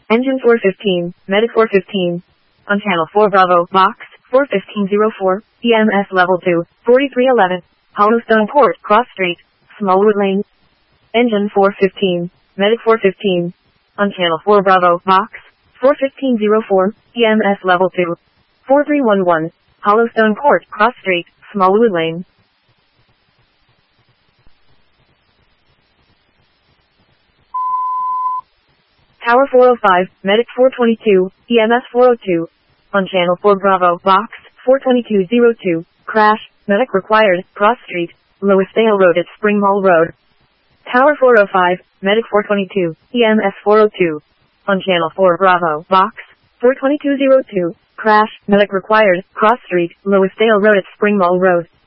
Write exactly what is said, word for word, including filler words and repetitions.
Engine four fifteen, Medic four fifteen. On channel four Bravo, box, four fifteen oh four, E M S level two, forty-three eleven, Hollowstone Court, Cross Street, Smallwood Lane. Engine four fifteen, Medic four fifteen. On channel four Bravo, box, four fifteen oh four, E M S level two, forty-three eleven, Hollowstone Court, Cross Street, Smallwood Lane. Tower four oh five, Medic four twenty-two, E M S four oh two. On channel four Bravo, box, four twenty-two oh two, crash, Medic required, Cross Street, Lowisdale Road at Spring Mall Road. Tower four oh five, Medic four twenty-two, E M S four oh two. On channel four Bravo, box, four twenty-two oh two, crash, Medic required, Cross Street, Lowisdale Road at Spring Mall Road.